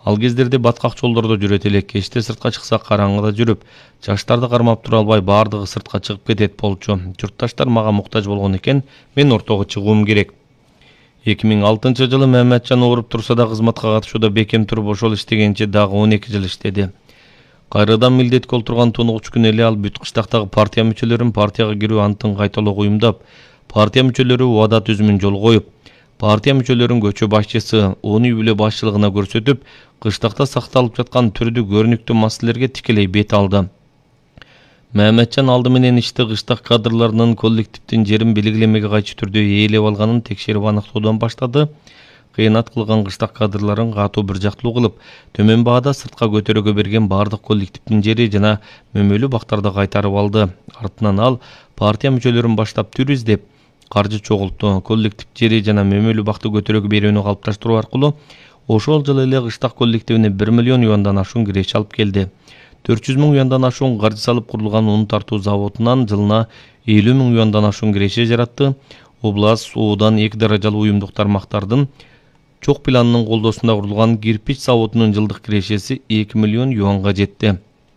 Ал кездерде баткак жолдордо жүрөт элек, кечте сыртка чыкса караңгыда жүрүп, жаштарды кармап тура албай баардыгы сыртка чыгып кетет болчу. Журтташтар мага муктаж болгон экен, мен ортого чыгуум керек. 2006-жылы Маматжан ооруп турса да кызматка катышууда бекем туруп ошол иштегенче дагы 12 жыл иштеди. Кайрадан милдетке олтурган 93 күн эле ал бүт кыштактагы партия мүчөлөрүн партияга кирүү антын кайталоого уюмдап, партия мүчөлөрү убада түзүмүн жолго коюп, партия мүчөлөрүн көчө башчысы оны үй бүлө башчылыгына көрсөтүп, кыштакта сакталып жаткан түрдүү көрүнүктүү маселелерге тикелей бет алды. Маматжан алды менен ишти кыштак кадрларынын коллективдин жерин белгилемеге кайчы түрдө ээлеп алганын текшерип аныктоодон баштады. Кыянат кылган кыштак кадрларын катуу бир жактылуу кылып, төмөн баада сыртка көтөрүүгө берген бардык коллективдин жери жана мөмөлүү бактарды кайтарып алды. Артынан ал партия мүчөлөрүн баштап түр издеп, каржы чогултту. Коллектив жери жана мөмөлүү бакты көтөрүүгө берүүнү калыпташтыруу аркылуу ошол жылы эле кыштак коллективине 1 миллион юандан ашуун киреше алып келди. 400 миң юандан ашуун каржы салып курулган un тартуу заводунан жылына 50 миң юандан ашуун киреше жаратты. Област суудан 2 даражалуу уюмдук тармактардын чок планынын колдоосунда курулган кирпич заводунун жылдык кирешеси 2 миллион юанга жетти.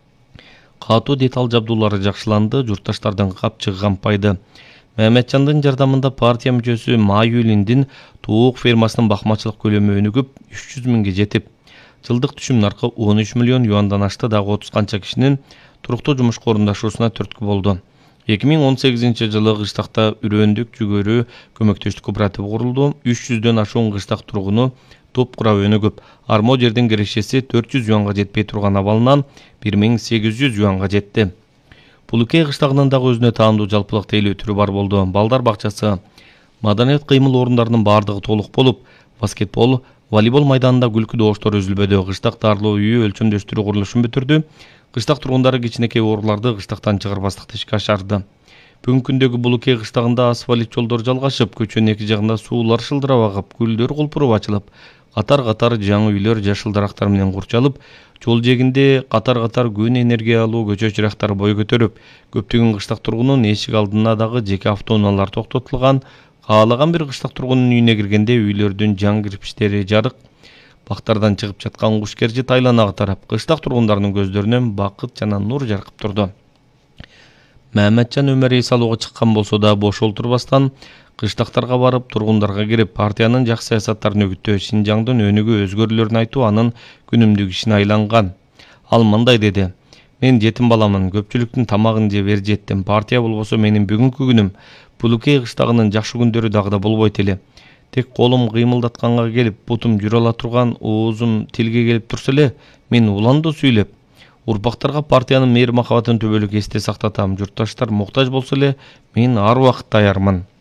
Катуу деталь жабдуулары жакшыланды, журтташтардын капчыгы кампайды. Маматжандын жардамында партия мүчөсү Майюлиндин туук фермасынын бакмачылык көлөмү өнүгүп 300 миңге жетип, жылдык түшүм наркы 13 миллион юандан ашты, дагы 30 канча кишинин туруктуу жумушка орундашуусуна түрткү болду. 2018-жылы кыштакта Үрөндүк жүгөрү көмөктөштүк кооперативи курулду. 300дөн ашуун кыштак тургуну топ курап өнүгүп, армо жердин кирешеси 400 юанга жетпей турган абалынан 1800 юанга жетти. Булукей кыштагынын дагы өзүнө таандуу жалпылык тейлөө түрү бар болду. Балдар бакчасы, маданият кыймыл орундарынын бардыгы толук болуп, баскетбол, волейбол майданында күлкү добуштор үзүлбөдү. Кыштак тарлоо үйү өлчөмдөштүрүү курулушун бүтүрдү. Кыштак тургундары кичинекей ооруларды кыштактан чыгарбастыкты ишке ашарды. Бүгүнкү күндөгү Булукей кыштагында асфальт жолдор жалгашып, көчөнүн эки жагында суулар шылдырап агып, гүлдөр кулпуруп ачылып, катар-катар жаңы үйлөр жашыл дарактар менен курчалып, жол жээгинде катар-катар күн энергиялуу көчө чырактары бой көтөрүп, көптөгөн кыштак тургунун эшик алдына дагы жеке автоунаалар токтотулган. Каалаган бир кыштак тургунун үйүнө киргенде үйлөрдүн жаңы кирпичтери жарык, бактардан чыгып жаткан куш-керчи тайланага тарап, кыштак тургундарынын көздөрүнөн бакыт жана нур жаркып турду. Маматжан өмүр эс алууга чыккан болсо да бош олтурбастан, кыштактарга барып, тургундарга кирип, партиянын жакшы саясаттарын өгүттөө, Шинжаңдын өнүгүү өзгөрүүлөрүн айтуу анын күнүмдүк ишине айланган. Ал мындай деди: "Мен жетим баламын, көпчүлүктүн тамагын жеп эр жеттим. Партия болбосо менин бүгүнкү күнүм, Булукей кыштагынын жакшы күндөрү дагы да болбойт эле. Тек колум кыймылдатканга келип, бутум жүрө ала турган, оозум тилге келип турса эле, мен уландуу сүйлөп, урпактарга партиянын мейир махабатын түбөлүк эсте сактатам. Журтташтар муктаж болсо эле, мен ар убакыт даярмын."